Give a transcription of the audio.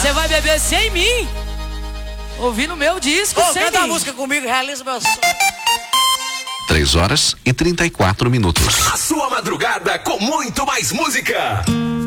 Você vai beber sem mim? Ouvindo meu disco, sem canta mim. a música comigo, realiza meu sonho. 3 horas e 34 minutos. A sua madrugada com muito mais música.